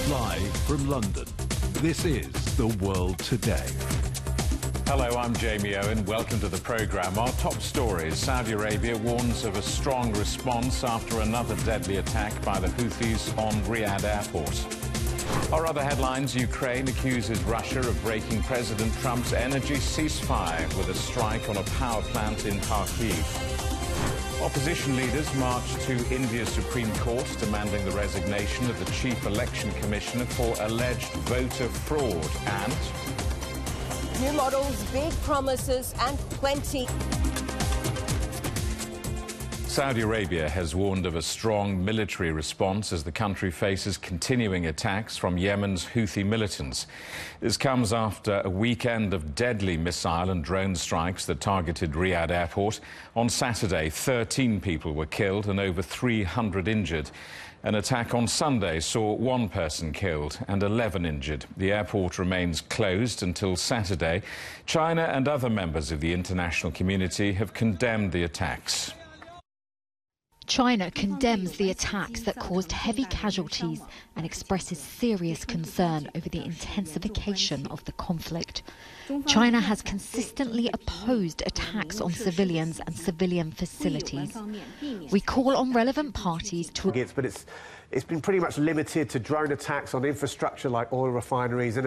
Live from London, this is The World Today. Hello, I'm Jamie Owen. Welcome to the programme. Our top stories: Saudi Arabia warns of a strong response after another deadly attack by the Houthis on Riyadh airport. Our other headlines: Ukraine accuses Russia of breaking President Trump's energy ceasefire with a strike on a power plant in Kharkiv. Opposition leaders marched to India's Supreme Court demanding the resignation of the Chief Election Commissioner for alleged voter fraud. And new models, big promises and plenty. Saudi Arabia has warned of a strong military response as the country faces continuing attacks from Yemen's Houthi militants. This comes after a weekend of deadly missile and drone strikes that targeted Riyadh airport. On Saturday, 13 people were killed and over 300 injured. An attack on Sunday saw 1 person killed and 11 injured. The airport remains closed until Saturday. China and other members of the international community have condemned the attacks. China condemns the attacks that caused heavy casualties and expresses serious concern over the intensification of the conflict. China has consistently opposed attacks on civilians and civilian facilities. We call on relevant parties to... But it's been pretty much limited to drone attacks on infrastructure like oil refineries and